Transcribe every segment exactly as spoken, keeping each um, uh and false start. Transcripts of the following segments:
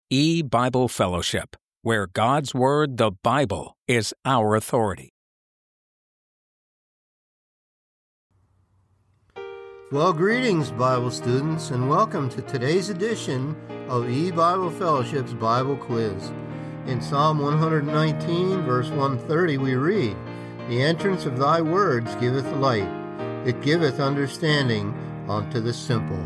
E-Bible Fellowship, where God's Word, the Bible, is our authority. Well, greetings, Bible students, and welcome to today's edition of E-Bible Fellowship's Bible Quiz. In Psalm one nineteen, verse one thirty, we read, "The entrance of thy words giveth light, it giveth understanding unto the simple."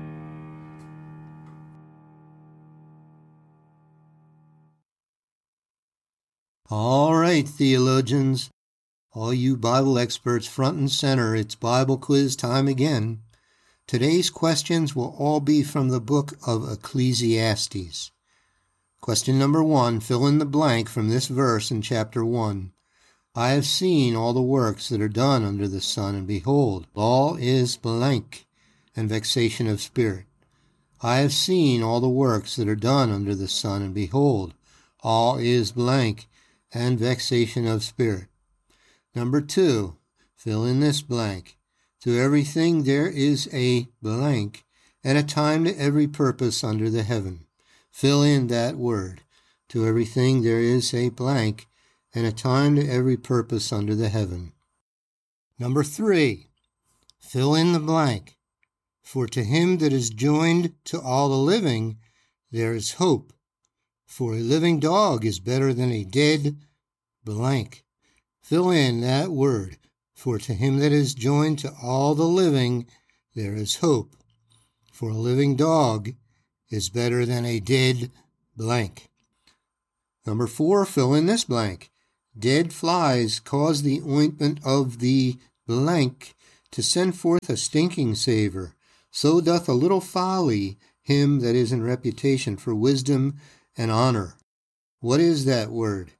All right, theologians, all you Bible experts front and center, it's Bible quiz time again. Today's questions will all be from the book of Ecclesiastes. Question number one, fill in the blank from this verse in chapter one. I have seen all the works that are done under the sun, and behold, all is blank and vexation of spirit. I have seen all the works that are done under the sun, and behold, all is blank and vexation of spirit. Number two, fill in this blank. To everything there is a blank, and a time to every purpose under the heaven. Fill in that word. To everything there is a blank, and a time to every purpose under the heaven. Number three, fill in the blank. For to him that is joined to all the living, there is hope. For a living dog is better than a dead blank. Fill in that word. For to him that is joined to all the living, there is hope. For a living dog is better than a dead blank. Number four, fill in this blank. Dead flies cause the ointment of the blank to send forth a stinking savor. So doth a little folly him that is in reputation for wisdom and honor. What is that word?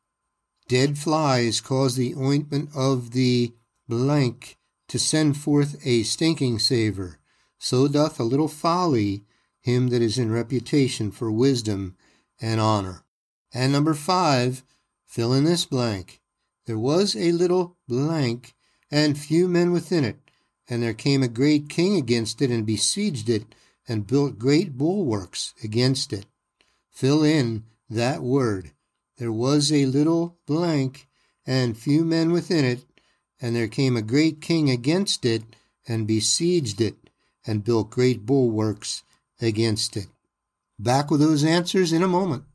Dead flies cause the ointment of the blank to send forth a stinking savor. So doth a little folly him that is in reputation for wisdom and honor. And number five, fill in this blank. There was a little blank, and few men within it. And there came a great king against it, and besieged it, and built great bulwarks against it. Fill in that word. There was a little blank, and few men within it, and there came a great king against it, and besieged it, and built great bulwarks against it. Back with those answers in a moment.